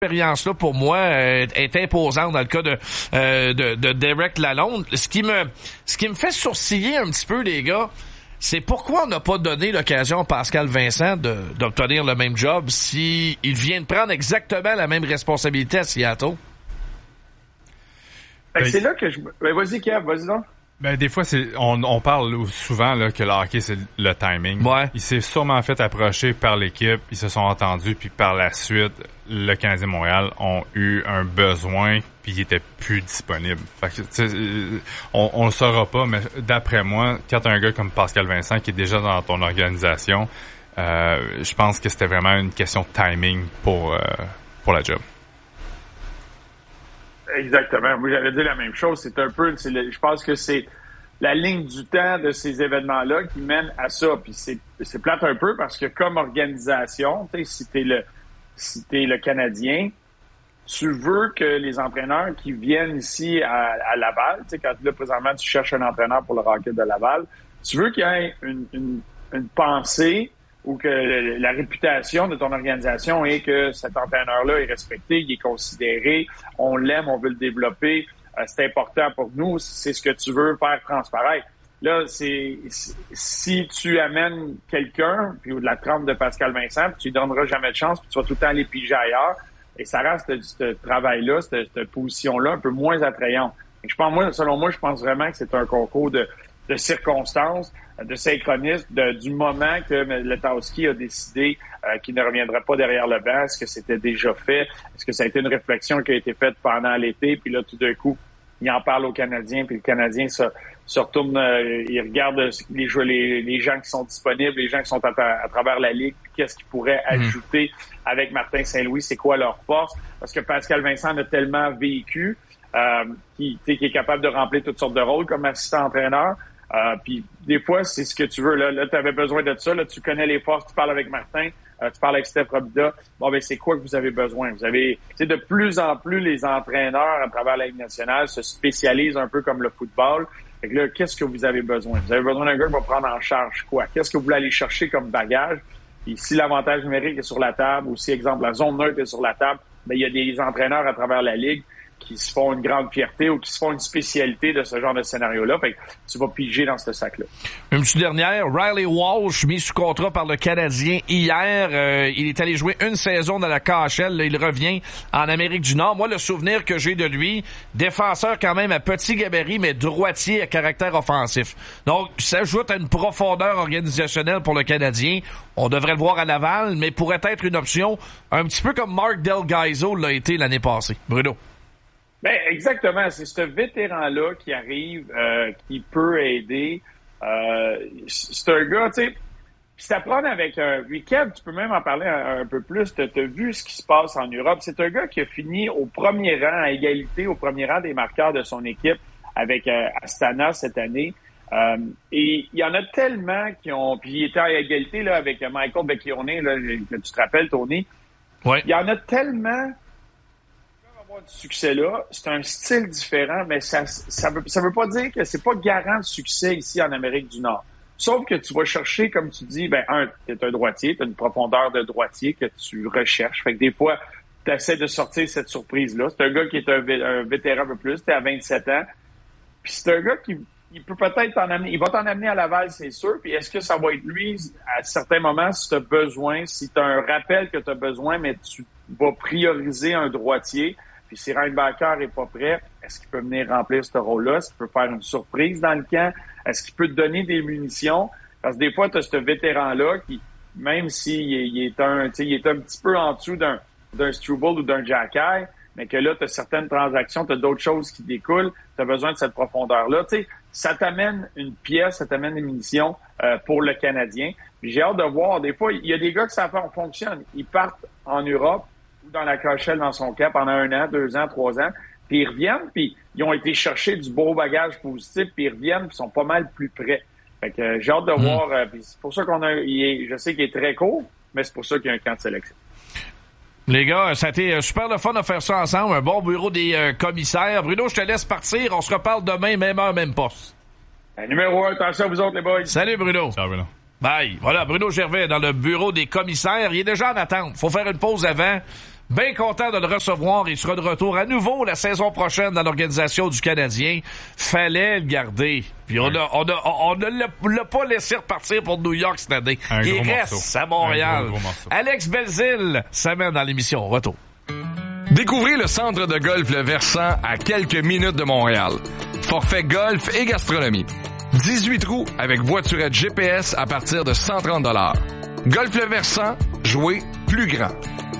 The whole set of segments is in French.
expérience-là, pour moi, est imposante dans le cas de Derek Lalonde. Ce qui me fait sourciller un petit peu, les gars, c'est pourquoi on n'a pas donné l'occasion à Pascal Vincent d'obtenir le même job si il vient de prendre exactement la même responsabilité à Seattle. C'est là que vas-y, Kev, vas-y donc. Des fois, on parle souvent là, que le hockey, c'est le timing. Ouais. Il s'est sûrement fait approcher par l'équipe, ils se sont entendus, puis par la suite, le Canadien Montréal ont eu un besoin, puis il était plus disponible. Fait que, on le saura pas, mais d'après moi, quand t'as un gars comme Pascal Vincent qui est déjà dans ton organisation, je pense que c'était vraiment une question de timing pour la job. Exactement. Moi, j'avais dit la même chose. Je pense que c'est la ligne du temps de ces événements-là qui mène à ça. Puis c'est plate un peu parce que comme organisation, si t'es le Canadien, tu veux que les entraîneurs qui viennent ici à Laval, quand là, présentement, tu cherches un entraîneur pour le Rocket de Laval, tu veux qu'il y ait une pensée ou que la réputation de ton organisation est que cet entraîneur-là est respecté, il est considéré, on l'aime, on veut le développer, c'est important pour nous, c'est ce que tu veux faire transparaître. Là, si tu amènes quelqu'un, puis ou de la trempe de Pascal Vincent, puis tu lui donneras jamais de chance, puis tu vas tout le temps aller piger ailleurs, et ça rend ce travail-là, cette position-là un peu moins attrayante. Selon moi, je pense vraiment que c'est un concours de circonstances, de synchronisme, du moment que Letowski a décidé qu'il ne reviendrait pas derrière le banc. Est-ce que c'était déjà fait? Est-ce que ça a été une réflexion qui a été faite pendant l'été? Puis là, tout d'un coup, il en parle aux Canadiens, puis le Canadien se retourne, il regarde les gens qui sont disponibles, les gens qui sont à travers la Ligue, puis qu'est-ce qu'ils pourraient ajouter avec Martin Saint-Louis, c'est quoi leur force? Parce que Pascal Vincent a tellement vécu, qui est capable de remplir toutes sortes de rôles comme assistant-entraîneur. Puis des fois, c'est ce que tu veux. Là, tu avais besoin de ça. Là, tu connais les forces. Tu parles avec Martin. Tu parles avec Steph Robida. C'est quoi que vous avez besoin? De plus en plus, les entraîneurs à travers la Ligue nationale se spécialisent un peu comme le football. Fait que là, qu'est-ce que vous avez besoin? Vous avez besoin d'un gars qui va prendre en charge quoi? Qu'est-ce que vous voulez aller chercher comme bagage? Et si l'avantage numérique est sur la table, ou si, exemple, la zone neutre est sur la table, il y a des entraîneurs à travers la Ligue qui se font une grande fierté ou qui se font une spécialité de ce genre de scénario-là. Fait que tu vas piger dans ce sac-là. Une petite dernière, Riley Walsh, mis sous contrat par le Canadien hier. Il est allé jouer une saison dans la KHL. Là, il revient en Amérique du Nord. Moi, le souvenir que j'ai de lui, défenseur quand même à petit gabarit, mais droitier à caractère offensif. Donc, ça ajoute à une profondeur organisationnelle pour le Canadien. On devrait le voir à Laval, mais pourrait être une option un petit peu comme Mark Del Gaizo l'a été l'année passée. Bruno. Exactement. C'est ce vétéran-là qui arrive, qui peut aider. C'est un gars, tu sais, puis ça prend avec un... Kev, tu peux même en parler un peu plus. T'as vu ce qui se passe en Europe. C'est un gars qui a fini au premier rang, à égalité au premier rang des marqueurs de son équipe avec Astana cette année. Et il y en a tellement qui ont... Puis il était à égalité là avec Michael Becchione, là, que tu te rappelles, Tony. Ouais. Il y en a tellement... du succès-là, c'est un style différent, mais ça veut pas dire que c'est pas garant de succès ici en Amérique du Nord. Sauf que tu vas chercher, comme tu dis, t'es un droitier, t'as une profondeur de droitier que tu recherches. Fait que des fois, t'essaies de sortir cette surprise-là. C'est un gars qui est un vétéran un peu plus, t'es à 27 ans. Puis c'est un gars qui il peut peut-être t'en amener, il va t'en amener à Laval, c'est sûr. Puis est-ce que ça va être lui, à certains moments, si tu as besoin, si tu as un rappel que tu as besoin, mais tu vas prioriser un droitier. Puis si Reinbacker est pas prêt, est-ce qu'il peut venir remplir ce rôle-là? Est-ce qu'il peut faire une surprise dans le camp? Est-ce qu'il peut te donner des munitions? Parce que des fois, tu as ce vétéran-là qui, même s'il est un petit peu en dessous d'un Struble ou d'un Jacky, mais que là, tu as certaines transactions, tu as d'autres choses qui découlent, tu as besoin de cette profondeur-là. Tu sais, ça t'amène une pièce, ça t'amène des munitions pour le Canadien. Puis j'ai hâte de voir. Des fois, il y a des gars que ça fonctionne. Ils partent en Europe ou dans la KHL dans son cas pendant 1 an, 2 ans, 3 ans, puis ils reviennent, puis ils ont été chercher du beau bagage positif, puis ils reviennent, puis ils sont pas mal plus près. Fait que j'ai hâte de voir. Puis c'est pour ça je sais qu'il est très court, mais c'est pour ça qu'il y a un camp de sélection. Les gars, ça a été super le fun de faire ça ensemble. Un bon bureau des commissaires. Bruno, je te laisse partir. On se reparle demain, même heure, même poste. Numéro 1, attention à vous autres, les boys. Salut, Bruno. Ciao, Bruno. Bye. Voilà, Bruno Gervais dans le bureau des commissaires. Il est déjà en attente. Faut faire une pause avant. Bien content de le recevoir. Il sera de retour à nouveau la saison prochaine dans l'organisation du Canadien. Fallait le garder. Puis on ne l'a pas laissé repartir pour New York cette année. Il reste à Montréal. Gros Alex Belzile s'amène dans l'émission. Retour. Découvrez le centre de golf Le Versant à quelques minutes de Montréal. Forfait golf et gastronomie. 18 trous avec voiturette GPS à partir de 130 $. Golf Le Versant, jouez plus grand.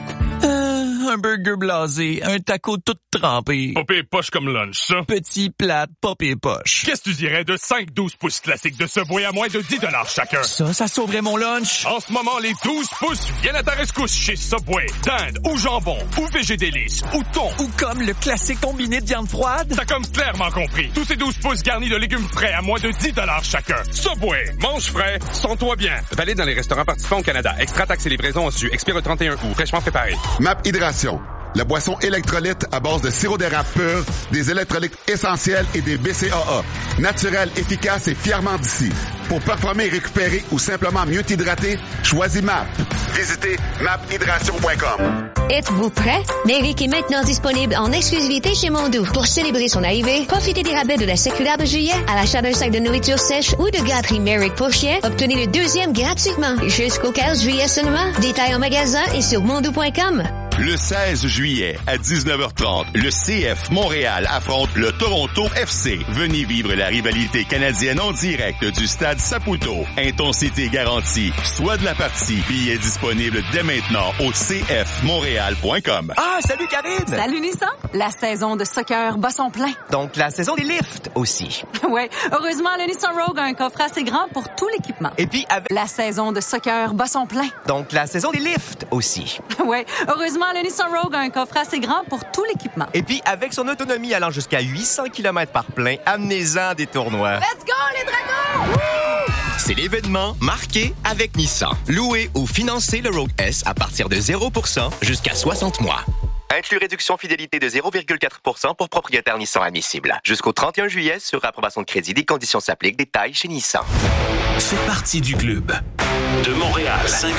Un burger blasé, un taco tout trempé. Pas pire poche comme lunch, ça. Petit plat, pas pire poche. Qu'est-ce que tu dirais de 5 12 pouces classiques de Subway à moins de 10 $ chacun? Ça sauverait mon lunch. En ce moment, les 12 pouces viennent à ta rescousse chez Subway. Dinde ou jambon ou végé délice ou thon. Ou comme le classique combiné de viande froide. T'as comme clairement compris. Tous ces 12 pouces garnis de légumes frais à moins de 10 $ chacun. Subway, mange frais, sens-toi bien. Valide dans les restaurants participants au Canada. Extra taxes et livraison en su. Expire le 31 août. Fraîchement préparé. MAP Hydration. La boisson électrolyte à base de sirop d'érable pur, des électrolytes essentiels et des BCAA. Naturel, efficace et fièrement d'ici. Pour performer et récupérer ou simplement mieux t'hydrater, choisis MAP. Visitez maphydration.com. Êtes-vous prêt? Méric est maintenant disponible en exclusivité chez Mondou. Pour célébrer son arrivée, profitez des rabais de la séculaire de juillet à l'achat d'un sac de nourriture sèche ou de gâterie Méric pour chien. Obtenez le deuxième gratuitement. Jusqu'au 15 juillet seulement. Détails en magasin et sur mondou.com. Le 16 juillet à 19h30, le CF Montréal affronte le Toronto FC. Venez vivre la rivalité canadienne en direct du stade Saputo. Intensité garantie. Soit de la partie. Billets disponibles dès maintenant au cfmontréal.com. Ah, salut Karine! Salut Nissan! La saison de soccer bat son plein. Donc la saison des lifts aussi. Ouais, heureusement, le Nissan Rogue a un coffre assez grand pour tout l'équipement. Et puis avec La saison de soccer bat son plein. donc la saison des lifts aussi. Ouais, heureusement, le Nissan Rogue a un coffre assez grand pour tout l'équipement. Et puis avec son autonomie allant jusqu'à 800 km par plein, amenez-en des tournois. Let's go, les dragons! C'est l'événement marqué avec Nissan. Louez ou financez le Rogue S à partir de 0% jusqu'à 60 mois. Inclus réduction fidélité de 0,4% pour propriétaire Nissan admissible. Jusqu'au 31 juillet sur approbation de crédit. Des conditions s'appliquent. Détails chez Nissan. Fais partie du club. De Montréal,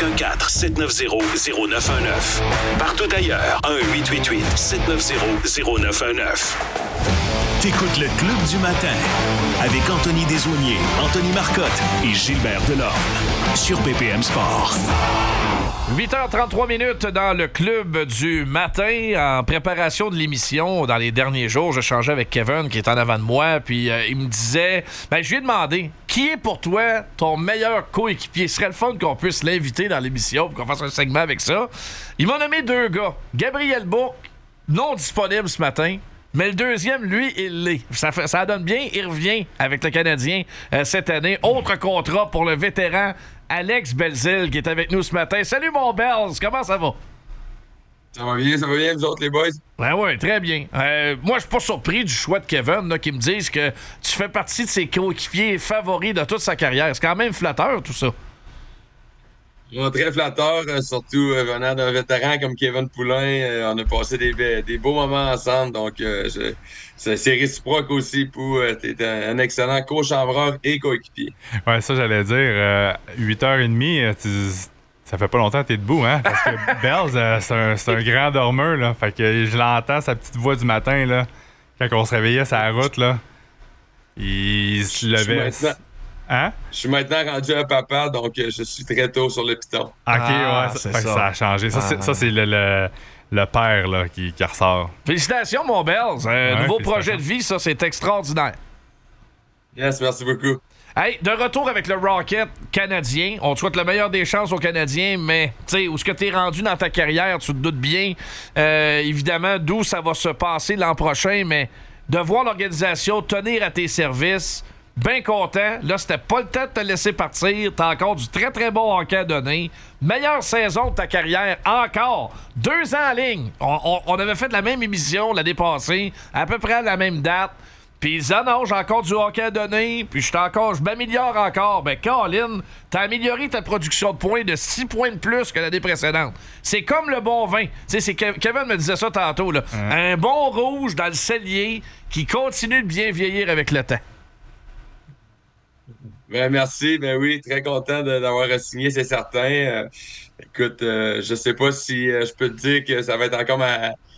514-790-0919. Partout ailleurs, 1-888-790-0919. T'écoutes le Club du matin avec Anthony Desaulniers, Anthony Marcotte et Gilbert Delorme sur BPM Sport. 8h33 dans le Club du matin. En préparation de l'émission, dans les derniers jours, j'échangeais avec Kevin qui est en avant de moi, puis il me disait, je lui ai demandé, qui est pour toi ton meilleur coéquipier? Ce serait le fun qu'on puisse l'inviter dans l'émission pour qu'on fasse un segment avec ça. Il m'a nommé 2 gars. Gabriel Bourque, non disponible ce matin, mais le deuxième, lui, il l'est. Ça donne bien, il revient avec le Canadien cette année. Autre contrat pour le vétéran Alex Belzile qui est avec nous ce matin. Salut mon Belz, comment ça va? Ça va bien, vous autres les boys? Ben oui, très bien. Moi, je suis pas surpris du choix de Kevin là, qui me disent que tu fais partie de ses coéquipiers favoris de toute sa carrière. C'est quand même flatteur tout ça. Très flatteur, surtout venant d'un vétéran comme Kevin Poulin. On a passé des beaux moments ensemble, donc c'est réciproque aussi. T'es un excellent co-chambreur et coéquipier. Ouais, ça j'allais dire, 8h30, ça fait pas longtemps que t'es debout, hein? Parce que Belz, c'est un grand dormeur, là. Fait que je l'entends, sa petite voix du matin, là, quand on se réveillait sur la route, là. Il se levait. Hein? Je suis maintenant rendu un papa, donc je suis très tôt sur le piton. OK, ouais, ça a changé. Ça, c'est le père là, qui ressort. Félicitations, mon Belz. Nouveau projet de vie, ça, c'est extraordinaire. Yes, merci beaucoup. Hey, de retour avec le Rocket canadien. On te souhaite le meilleur des chances aux Canadiens, mais tu sais, où est-ce que tu es rendu dans ta carrière, tu te doutes bien, évidemment, d'où ça va se passer l'an prochain, mais de voir l'organisation tenir à tes services, bien content. Là, c'était pas le temps de te laisser partir. T'as encore du très, très bon hockey à donner. Meilleure saison de ta carrière, encore. 2 ans en ligne. On avait fait la même émission l'année passée, à peu près à la même date. Puis ils disaient, non, j'ai encore du hockey à donner, puis je m'améliore encore. Ben, Colin, t'as amélioré ta production de points de 6 points de plus que l'année précédente. C'est comme le bon vin. Tu sais, Kevin me disait ça tantôt, là. Un bon rouge dans le cellier qui continue de bien vieillir avec le temps. Ben, merci. Ben oui, très content d'avoir signé, c'est certain. Écoute, je sais pas si je peux te dire que ça va être encore